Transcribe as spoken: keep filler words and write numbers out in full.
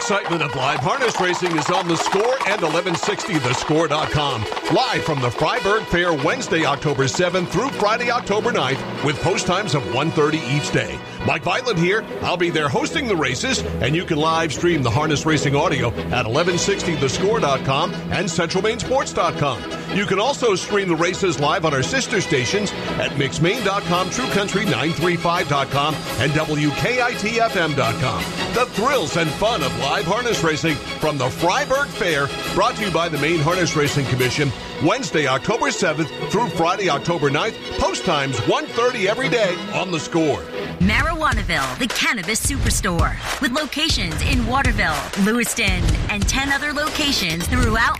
excitement of live harness racing is on The Score and eleven sixty the score dot com. Live from the Freiburg Fair Wednesday, October seventh through Friday, October ninth, with post times of one thirty each day. Mike Violet here. I'll be there hosting the races, and you can live stream the harness racing audio at eleven sixty the score dot com and central maine sports dot com. You can also stream the races live on our sister stations at mix maine dot com, true country nine thirty-five dot com, and W K I T F M dot com. The thrills and fun of live harness racing from the Freiburg Fair, brought to you by the Maine Harness Racing Commission, Wednesday, October seventh through Friday, October ninth, post times one thirty every day on The Score. Marijuanaville, the cannabis superstore, with locations in Waterville, Lewiston, and ten other locations throughout